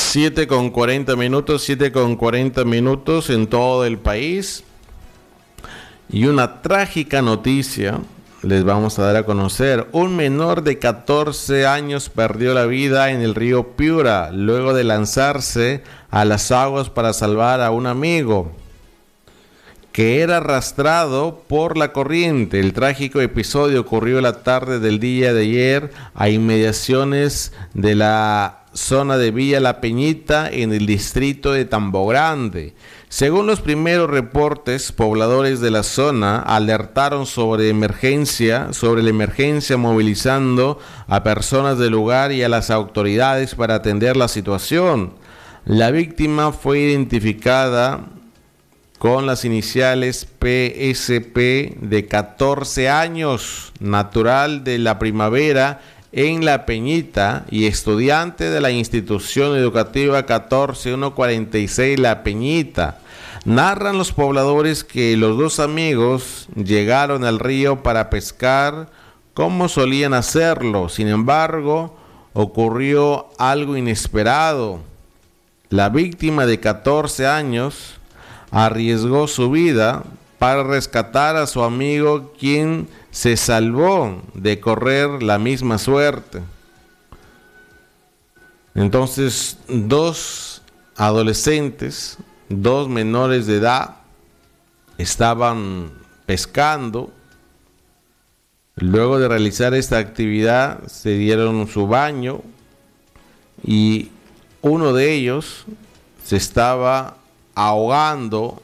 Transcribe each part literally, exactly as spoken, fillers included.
Siete con cuarenta minutos, siete con cuarenta minutos en todo el país. Y una trágica noticia les vamos a dar a conocer. Un menor de catorce años perdió la vida en el río Piura luego de lanzarse a las aguas para salvar a un amigo que era arrastrado por la corriente. El trágico episodio ocurrió la tarde del día de ayer a inmediaciones de la zona de Villa La Peñita en el distrito de Tambo Grande. Según los primeros reportes, pobladores de la zona alertaron sobre emergencia, sobre la emergencia, movilizando a personas del lugar y a las autoridades para atender la situación. La víctima fue identificada con las iniciales P S P, de catorce años, natural de La Primavera en La Peñita y estudiante de la institución educativa catorce mil ciento cuarenta y seis La Peñita. Narran los pobladores que los dos amigos llegaron al río para pescar como solían hacerlo. Sin embargo, ocurrió algo inesperado. La víctima de catorce años arriesgó su vida para rescatar a su amigo, quien se salvó de correr la misma suerte. Entonces, dos adolescentes, dos menores de edad, estaban pescando. Luego de realizar esta actividad, se dieron su baño y uno de ellos se estaba ahogando,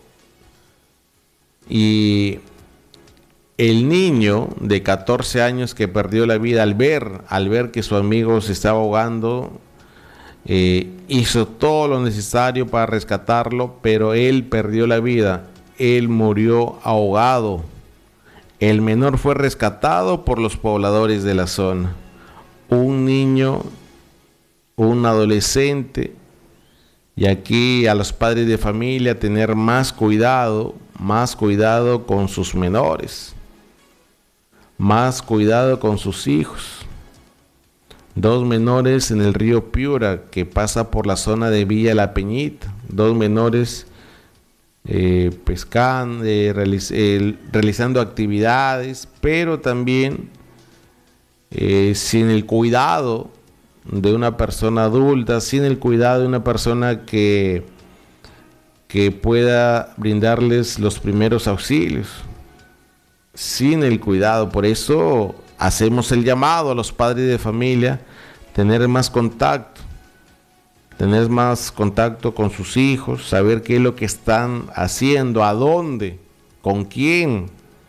y el niño de catorce años que perdió la vida al ver, al ver que su amigo se estaba ahogando, eh, hizo todo lo necesario para rescatarlo, pero él perdió la vida, él murió ahogado. El menor fue rescatado por los pobladores de la zona. Un niño, un adolescente. Y aquí a los padres de familia tener más cuidado, más cuidado con sus menores, más cuidado con sus hijos. Dos menores en el río Piura, que pasa por la zona de Villa La Peñita. Dos menores eh, pescando, eh, realiz eh, realizando actividades, pero también eh, sin el cuidado de una persona adulta, sin el cuidado de una persona que, que pueda brindarles los primeros auxilios, sin el cuidado. Por eso hacemos el llamado a los padres de familia, tener más contacto, tener más contacto con sus hijos, saber qué es lo que están haciendo, a dónde, con quién.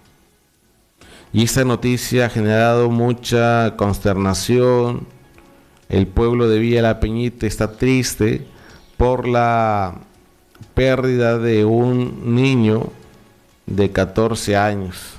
Y esta noticia ha generado mucha consternación. El pueblo de Villa La Peñita está triste por la pérdida de un niño de catorce años.